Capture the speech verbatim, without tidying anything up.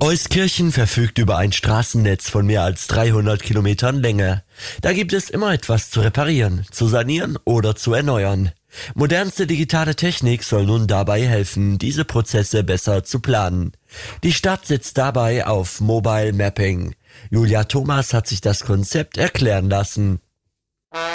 Euskirchen verfügt über ein Straßennetz von mehr als dreihundert Kilometern Länge. Da gibt es immer etwas zu reparieren, zu sanieren oder zu erneuern. Modernste digitale Technik soll nun dabei helfen, diese Prozesse besser zu planen. Die Stadt setzt dabei auf Mobile Mapping. Julia Thomas hat sich das Konzept erklären lassen.